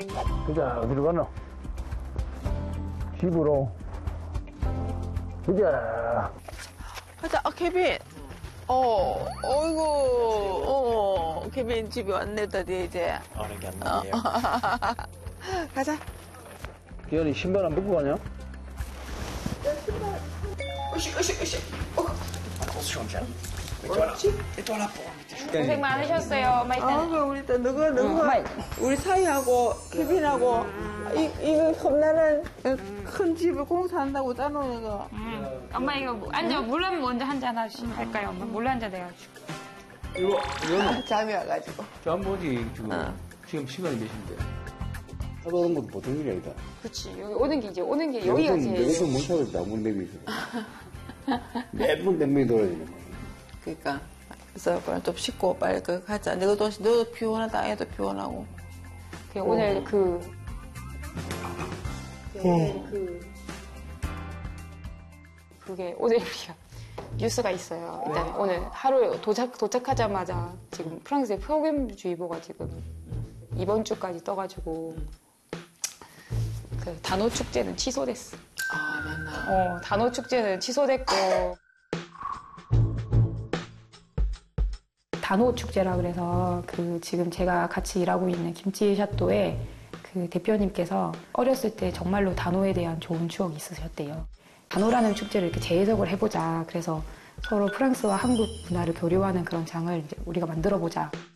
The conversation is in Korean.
그자, 어디로 가노? 집으로. 그자. 가자, 케빈. 케빈 집에 왔네, 드디어 이제. 어렵게 안 나네요. 가자. 기현이 신발 안 벗고 가냐? 고생 많으셨어요. 우리 또 너가 우리 사이하고 케빈하고 이거 겁나는 큰 집을 공사한다고 짜놓은 거. 엄마 이거 앉아 물 한 먼저 한 잔 하시 할까요? 엄마 물 한 잔 내가지고. 이거는 잠이 와가지고. 저 뭐지, 지금 시간이 몇인데? 하다 오는 것도 보통 일이 아니다. 그렇지. 여기 오는 게 여기가 제일. 내가 못 살았다, 못 내고 있어. 매번 땡땡이 돌아다니는 거야. 그러니까. 그래서 그냥 좀 씻고 빨리 가자. 너도 피곤하다. 애도 피곤하고. 오늘 그게 오늘 우리가 뉴스가 있어요. 일단 오늘 하루 도착하자마자 지금 프랑스에 폭염주의보가 지금 이번 주까지 떠가지고 그 단오 축제는 취소됐어. 아, 맞나. 단오 축제는 취소됐고. 단오 축제라 그래서 지금 제가 같이 일하고 있는 김치 샤또의 그 대표님께서 어렸을 때 정말로 단오에 대한 좋은 추억이 있으셨대요. 단오라는 축제를 이렇게 재해석을 해보자. 그래서 서로 프랑스와 한국 문화를 교류하는 그런 장을 이제 우리가 만들어 보자.